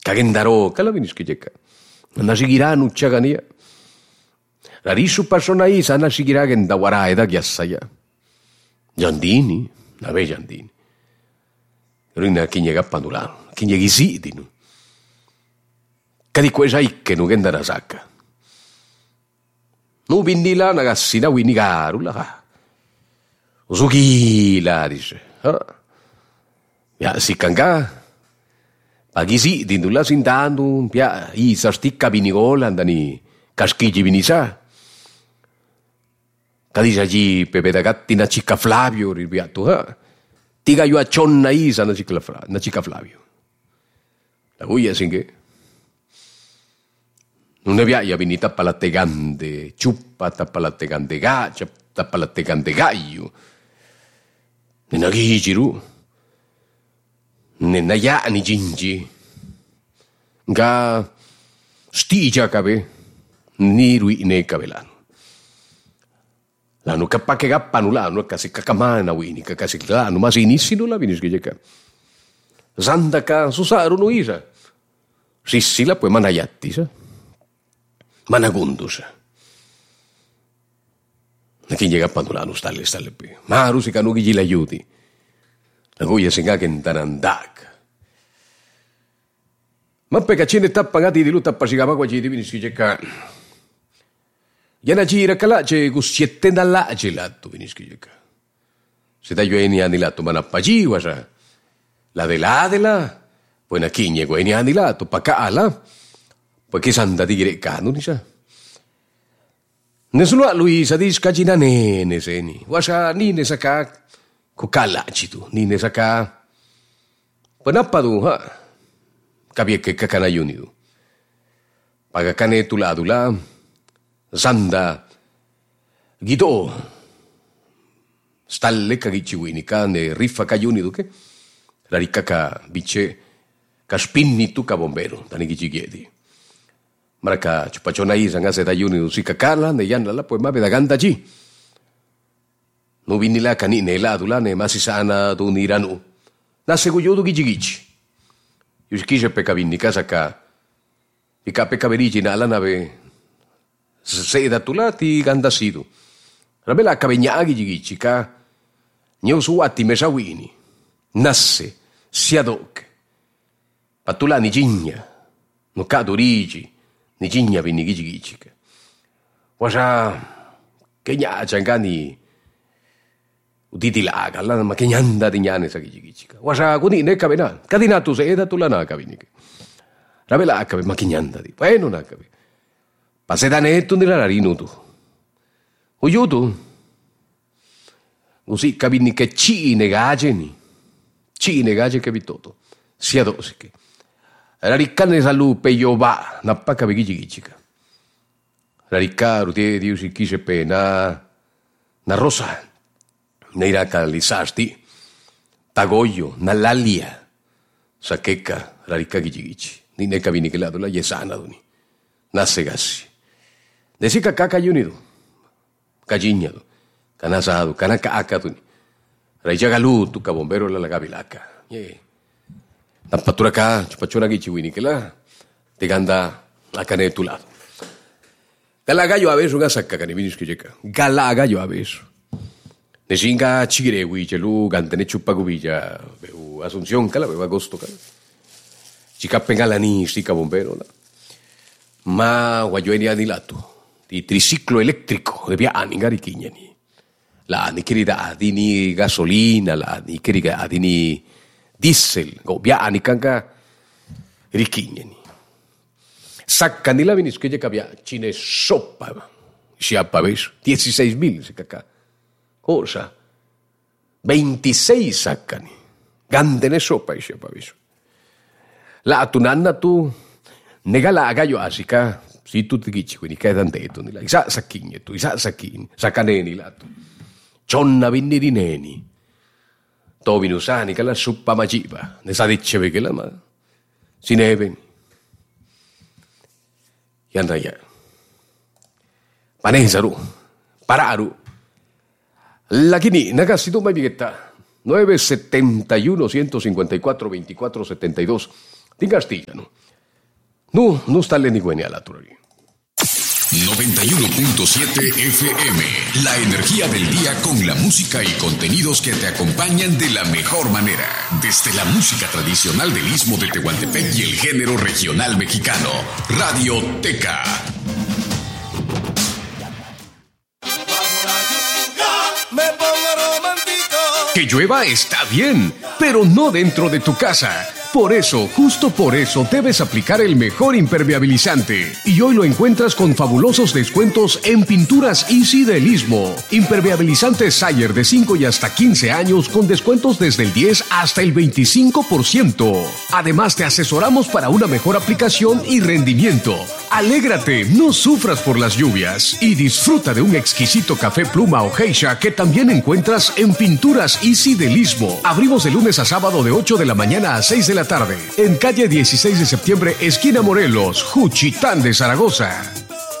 Kagendaro, kalabiniskijeka. Nasigiranu chagania. Rarisu personai sana sigiragen dawara eda gyasaya. Jandini, nave jandini. Rina kinyega pandulano, kinyegisidinu. Kadi kwesa ikke nu gendara saka. Nu vinila nagassina winigaru la. Usugila dice. Ya sikanga. Pagisi dindula sindanu, ya isa sticca vinigola andani caschigi vinisa. Kadisa ji pepe da gatti na cicca Flavio ribiato, tiga io a cionna isa na cicca Flavio. La guia singe. Non ne via vini tappalatte gande, ciuppa tappalatte gande gaccia, tappalatte gande gaio. Nena gigiru. Nena yani gingi. Ga stigia cabe. Ni rui ne cabelano. Lanu kapake gappanu lanu kasi kakamana wini kasi lanu mas inissinu la vinis gejeka. Zandaka susaru no isa. Sissila poi manayatti sa. Managundus. Nakin llega pandulano stalle pi. Maru si kanugi gila aiuti. La guia singaken tanandak. Ma pekacine tappagati di luta pasigava quaci di vinis gejeka. Yana gira kalace gusiette dall'ace latto vinis gejeka. Se da yueni ani latto manappagiwa sa. La dela. Poi na kinye gueni ani latto pakala. Perché sanda di grekano ni sa. Nessuno lui sa di scagina nene seni. Wasa ni ne saka ko kalaci tu, ni ne saka. Panappa tu ha. Kapie ke kakana yuni tu. Paga kane tuladula. Sanda gito. Stalle kagici wini ne riffa kayuni tu ke. La ricca bice ka spinni tu ka bombero, tani gici chiedi. Maraka chupachona isa ngase da yuni usika kala ne yan la pues mabe da ganda ji. No vinila kanine la dulane masisana du niranu. Na seguyudu gigigici. Yuskise peka vinni casa ka. Ika peka verigi na la nave. Seda tulati ganda sidu. Rabela kabenyagi gigici ka. Nyo suati mesawini. Nasse siadok. Patula ni gigna. No cado rigi. Ni gigna vini gigigici. Wasa kenya changani uditi laga la ma kenyanda di nyane sa gigigici. Wasa kuni ne kabena. Kadina tu seda tulana kabini. Rabela akabe ma kenyanda di. Bueno na kabe. Pasedane tu nila rarino tu. Uyutu. Usi kabini ke ci negageni. Ci negage che bitoto. Sia dosiche. La riccane salu pe Jova na paka begigigica. La ricca rutie di usi kise pe na rosa. Neira kalisasti. Tagoyo na lalia. Sakeka la ricca gigigici. Ni ne kabini che lado la yesana doni. Nasegassi. Desika kaka yunido. Kajinyado. Kanasado. Kanaka akatuni. Raichagalu tu ka bombero la gavilaka. Nampatura ka chupachona gichi wini que la te ganda akane tu lado. Galaga yo abeso nga sakka kani vinis que jeka. Galaga yo abeso. Nesinga chigire wichelu gantene chupagubilla beu Asunción kala beu agosto kala. Chika pengalani sika bombero la. Ma guayueni anilato. Di triciclo eléctrico de via aningari kinyani. La ni querida adini gasolina, la ni querida adini diesel, go biani kanka rikinyeni. Saccani la vinis que kabia cine sopa. Si apaves 16.000 se caca. Cosa? 26 saccani. Gandene sopa si apaves. La tunanna tu negala gallo asica. Si tu ti dici, quindi che danteto ni la. Isa sacchini tu, isa sacchini, sacaneni la tu. Cionna vinni di neni. Tovi usani che la suppa magiva. Ne sa diceve che la ma. Si neve. Yandaya. Panesaru. Pararu. La chini, nagasi tu mai bighetta. 971 154 24 72. Di Castigliano. No está ni buena a la turri. 91.7 FM, la energía del día con la música y contenidos que te acompañan de la mejor manera. Desde la música tradicional del Istmo de Tehuantepec y el género regional mexicano. Radioteca. Que llueva está bien, pero no dentro de tu casa. Por eso, justo por eso, debes aplicar el mejor impermeabilizante. Y hoy lo encuentras con fabulosos descuentos en Pinturas Easy del Istmo. Impermeabilizante Sayer de 5 y hasta 15 años con descuentos desde el 10 hasta el 25%. Además, te asesoramos para una mejor aplicación y rendimiento. Alégrate, no sufras por las lluvias y disfruta de un exquisito café pluma o geisha que también encuentras en Pinturas Easy del Istmo. Abrimos de lunes a sábado de 8 de la mañana a 6 de la tarde. En calle 16 de septiembre, esquina Morelos, Juchitán de Zaragoza.